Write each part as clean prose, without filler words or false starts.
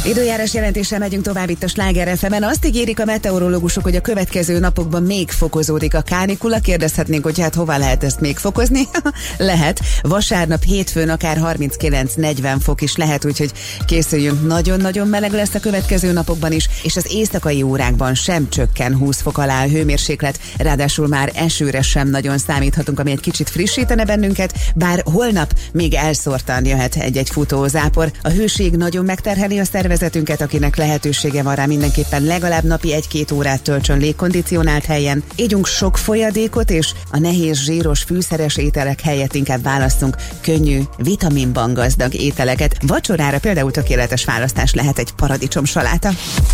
Időjárás jelentéssel megyünk tovább itt a Sláger FM-en. Azt ígérik a meteorológusok, hogy a következő napokban még fokozódik a kánikula. Kérdezhetnénk, hogy hát hová lehet ezt még fokozni? Lehet. Vasárnap, hétfőn akár 39-40 fok is lehet, úgyhogy készüljünk. Nagyon-nagyon meleg lesz a következő napokban is, és az éjszakai órákban sem csökken 20 fok alá a hőmérséklet. Ráadásul már esőre sem nagyon számíthatunk, ami egy kicsit frissítene bennünket, bár holnap még elszórtan jöhet egy-egy futózápor. A hőség nagyon megterheli a szervezetünket, akinek lehetősége van rá, mindenképpen legalább napi 1-2 órát töltsön légkondicionált helyen. Égyünk sok folyadékot, és a nehéz, zsíros, fűszeres ételek helyett inkább válasszunk könnyű, vitaminban gazdag ételeket. Vacsorára például tökéletes választás lehet egy paradicsomsaláta.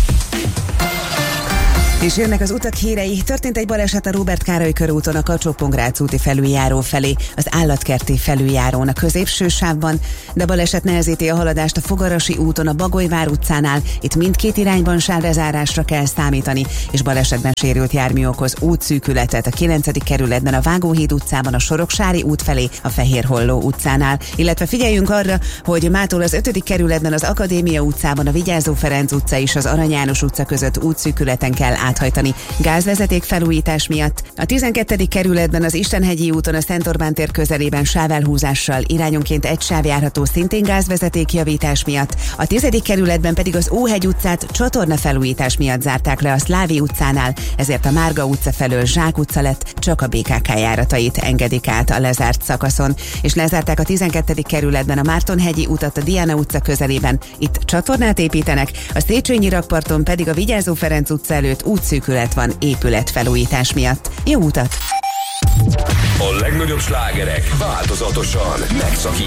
És jönnek az utak hírei. Történt egy baleset a Róbert Károly körúton a Kacsó-Pongrác úti felüljáró felé, az Állatkerti felüljárón a középső sávban, de baleset nehezíti a haladást a Fogarasi úton a Bagolyvár utcánál. Itt mindkét irányban sávlezárásra kell számítani, és balesetben sérült jármű okoz útszűkületet a 9. kerületben a Vágóhíd utcában a Soroksári út felé a Fehérholló utcánál. Illetve figyeljünk arra, hogy mától az 5. kerületben az Akadémia utcában a Vigyázó Ferenc utca és az Arany János utca között útszűkületen kell áthajtani gázvezeték felújítás miatt. A 12. kerületben az Istenhegyi úton a Szent Orbán tér közelében sávelhúzással irányonként egy sáv járható szintén gázvezeték javítás miatt. A 10. kerületben pedig az Óhegy utcát csatorna felújítás miatt zárták le a Szlávi utcánál, ezért a Márga utca felől Zsák utca lett, csak a BKK járatait engedik át a lezárt szakaszon. És lezárták a 12. kerületben a Mártonhegyi utat a Diana utca közelében. Itt csatornát építenek, a Széchenyi rakparton pedig a Vigyázó Ferenc utca előtt útszűkület van épületfelújítás miatt. Jó utat! A legnagyobb slágerek változatosan megszakítottak.